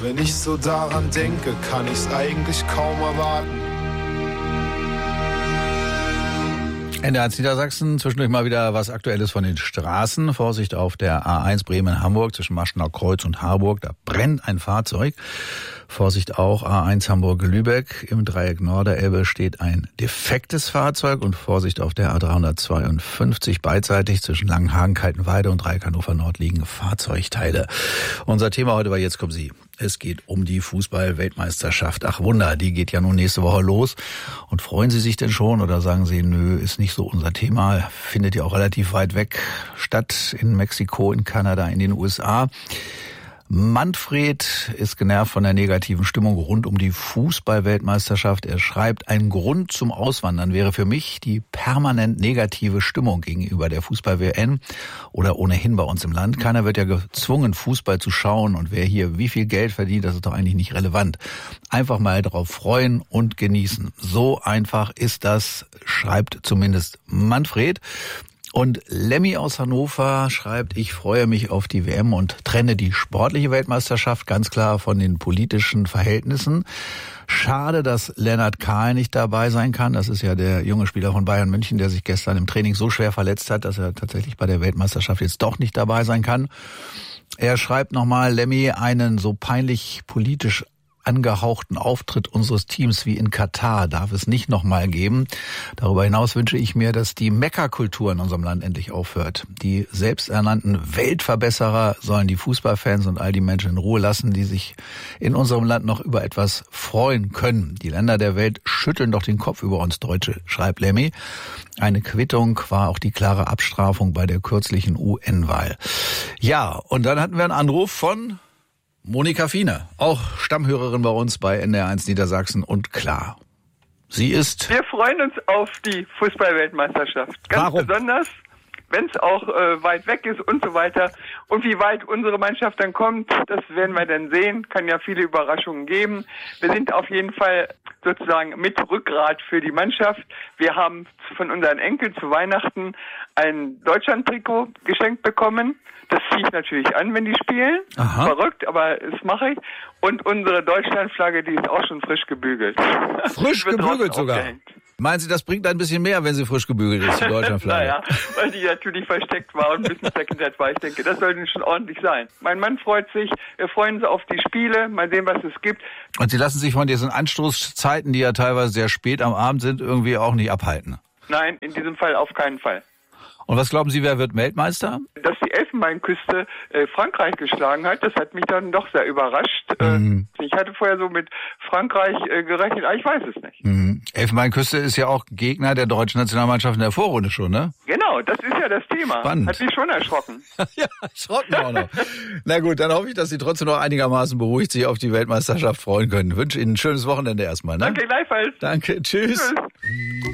Wenn ich so daran denke, kann ich's eigentlich kaum erwarten. NDR1 Niedersachsen, zwischendurch mal wieder was Aktuelles von den Straßen. Vorsicht auf der A1 Bremen-Hamburg zwischen Maschenau Kreuz und Harburg, da brennt ein Fahrzeug. Vorsicht auch A1 Hamburg-Lübeck, im Dreieck Norderelbe steht ein defektes Fahrzeug und Vorsicht auf der A352 beidseitig zwischen Langenhagen, Kaltenweide und Dreieck Hannover Nord liegen Fahrzeugteile. Unser Thema heute war Jetzt kommt sie. Es geht um die Fußball-Weltmeisterschaft. Ach Wunder, die geht ja nun nächste Woche los. Und freuen Sie sich denn schon oder sagen Sie, nö, ist nicht so unser Thema, findet ja auch relativ weit weg statt, in Mexiko, in Kanada, in den USA. Manfred ist genervt von der negativen Stimmung rund um die Fußball-Weltmeisterschaft. Er schreibt, ein Grund zum Auswandern wäre für mich die permanent negative Stimmung gegenüber der Fußball-WM oder ohnehin bei uns im Land. Keiner wird ja gezwungen, Fußball zu schauen, und wer hier wie viel Geld verdient, das ist doch eigentlich nicht relevant. Einfach mal darauf freuen und genießen. So einfach ist das, schreibt zumindest Manfred. Und Lemmy aus Hannover schreibt, ich freue mich auf die WM und trenne die sportliche Weltmeisterschaft ganz klar von den politischen Verhältnissen. Schade, dass Lennart Kahl nicht dabei sein kann. Das ist ja der junge Spieler von Bayern München, der sich gestern im Training so schwer verletzt hat, dass er tatsächlich bei der Weltmeisterschaft jetzt doch nicht dabei sein kann. Er schreibt nochmal, Lemmy, einen so peinlich politisch angehauchten Auftritt unseres Teams wie in Katar darf es nicht nochmal geben. Darüber hinaus wünsche ich mir, dass die Mekka-Kultur in unserem Land endlich aufhört. Die selbsternannten Weltverbesserer sollen die Fußballfans und all die Menschen in Ruhe lassen, die sich in unserem Land noch über etwas freuen können. Die Länder der Welt schütteln doch den Kopf über uns Deutsche, schreibt Lemmy. Eine Quittung war auch die klare Abstrafung bei der kürzlichen UN-Wahl. Ja, und dann hatten wir einen Anruf von Monika Fiene, auch Stammhörerin bei uns bei NDR1 Niedersachsen, und klar, sie ist... Wir freuen uns auf die Fußball-Weltmeisterschaft. Ganz Warum? Besonders, wenn es auch weit weg ist und so weiter. Und wie weit unsere Mannschaft dann kommt, das werden wir dann sehen. Kann ja viele Überraschungen geben. Wir sind auf jeden Fall sozusagen mit Rückgrat für die Mannschaft. Wir haben von unseren Enkeln zu Weihnachten ein Deutschland-Trikot geschenkt bekommen. Das ziehe ich natürlich an, wenn die spielen. Aha. Verrückt, aber das mache ich. Und unsere Deutschlandflagge, die ist auch schon frisch gebügelt. Frisch Die wird gebügelt draußen sogar? aufgehängt. Meinen Sie, das bringt ein bisschen mehr, wenn sie frisch gebügelt ist, die Deutschlandflagge? Naja, weil die natürlich versteckt war und ein bisschen Secondhand war. Ich denke, das sollte schon ordentlich sein. Mein Mann freut sich, wir freuen uns auf die Spiele, mal sehen, was es gibt. Und Sie lassen sich von diesen Anstoßzeiten, die ja teilweise sehr spät am Abend sind, irgendwie auch nicht abhalten? Nein, in diesem Fall auf keinen Fall. Und was glauben Sie, wer wird Weltmeister? Dass die Elfenbeinküste Frankreich geschlagen hat, das hat mich dann doch sehr überrascht. Ich hatte vorher so mit Frankreich gerechnet, aber ich weiß es nicht. Elfenbeinküste ist ja auch Gegner der deutschen Nationalmannschaft in der Vorrunde schon, ne? Genau, das ist ja das Thema. Spannend. Hat mich schon erschrocken. Ja, erschrocken auch noch. Na gut, dann hoffe ich, dass Sie trotzdem noch einigermaßen beruhigt sich auf die Weltmeisterschaft freuen können. Ich wünsche Ihnen ein schönes Wochenende erstmal, ne? Danke, gleichfalls. Danke, tschüss. Tschüss.